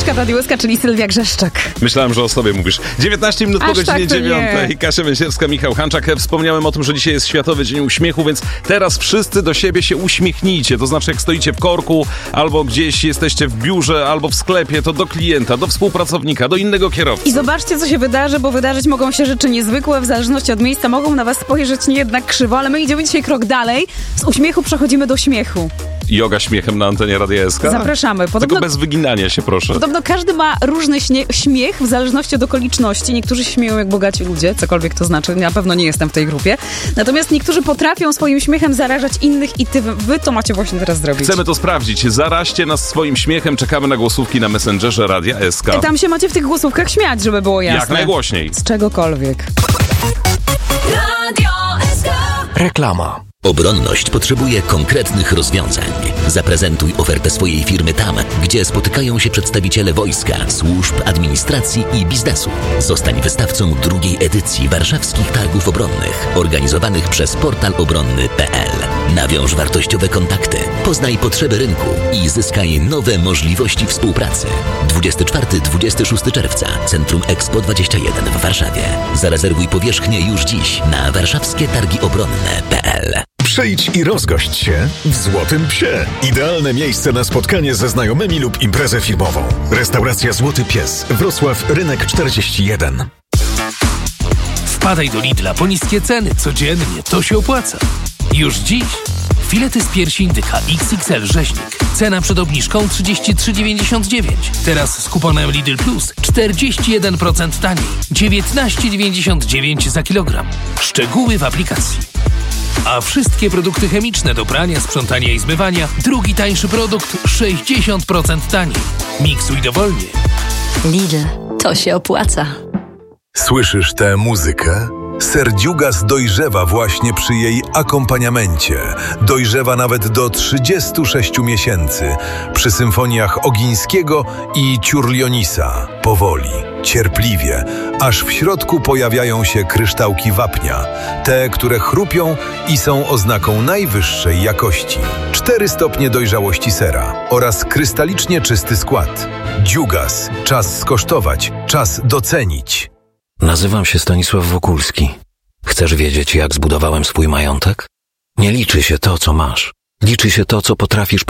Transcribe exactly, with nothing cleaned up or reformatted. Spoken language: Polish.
Grzeszka w Radiu S K, czyli Sylwia Grzeszczak. Myślałem, że o sobie mówisz. dziewiętnaście minut po Aż godzinie tak to dziewiątej. nie. Kasia Węsierska, Michał Hanczak. Wspomniałem o tym, że dzisiaj jest Światowy Dzień Uśmiechu, więc teraz wszyscy do siebie się uśmiechnijcie. To znaczy, jak stoicie w korku, albo gdzieś jesteście w biurze, albo w sklepie, to do klienta, do współpracownika, do innego kierowcy. I zobaczcie, co się wydarzy, bo wydarzyć mogą się rzeczy niezwykłe. W zależności od miejsca mogą na was spojrzeć nie jednak krzywo, ale my idziemy dzisiaj krok dalej. Z uśmiechu przechodzimy do śmiechu. Yoga śmiechem na antenie Radia S K. Zapraszamy. Podobno, Tylko bez wyginania się, proszę. podobno każdy ma różny śnie- śmiech w zależności od okoliczności. Niektórzy się śmieją jak bogaci ludzie, cokolwiek to znaczy. Na pewno nie jestem w tej grupie. Natomiast niektórzy potrafią swoim śmiechem zarażać innych i ty, wy to macie właśnie teraz zrobić. Chcemy to sprawdzić. Zaraźcie nas swoim śmiechem. Czekamy na głosówki na Messengerze Radia S K. Tam się macie w tych głosówkach śmiać, żeby było jasne. Jak najgłośniej. Z czegokolwiek. Radio S K. Reklama. Obronność potrzebuje konkretnych rozwiązań. Zaprezentuj ofertę swojej firmy tam, gdzie spotykają się przedstawiciele wojska, służb, administracji i biznesu. Zostań wystawcą drugiej edycji Warszawskich Targów Obronnych, organizowanych przez portal obronny kropka p l. Nawiąż wartościowe kontakty, poznaj potrzeby rynku i zyskaj nowe możliwości współpracy. dwudziestego czwartego do dwudziestego szóstego czerwca, Centrum Expo dwadzieścia jeden w Warszawie. Zarezerwuj powierzchnię już dziś na warszawskie targi obronne kropka p l. Przyjdź i rozgość się w Złotym Psie. Idealne miejsce na spotkanie ze znajomymi lub imprezę firmową. Restauracja Złoty Pies, Wrocław, Rynek czterdzieści jeden. Wpadaj do Lidla po niskie ceny codziennie, to się opłaca. Już dziś filety z piersi indyka iks iks el rzeźnik. Cena przed obniżką trzydzieści trzy dziewięćdziesiąt dziewięć. Teraz z kuponem Lidl Plus czterdzieści jeden procent taniej. dziewiętnaście dziewięćdziesiąt dziewięć za kilogram. Szczegóły w aplikacji. A wszystkie produkty chemiczne do prania, sprzątania i zmywania, drugi tańszy produkt sześćdziesiąt procent taniej. Miksuj dowolnie. Lidl, to się opłaca. Słyszysz tę muzykę? Serdziugas dojrzewa właśnie przy jej akompaniamencie. Dojrzewa nawet do trzydziestu sześciu miesięcy. Przy symfoniach Ogińskiego i Ciurlionisa. Powoli, cierpliwie, aż w środku pojawiają się kryształki wapnia. Te, które chrupią i są oznaką najwyższej jakości. Cztery stopnie dojrzałości sera oraz krystalicznie czysty skład. Dziugas. Czas skosztować. Czas docenić. Nazywam się Stanisław Wokulski. Chcesz wiedzieć, jak zbudowałem swój majątek? Nie liczy się to, co masz. Liczy się to, co potrafisz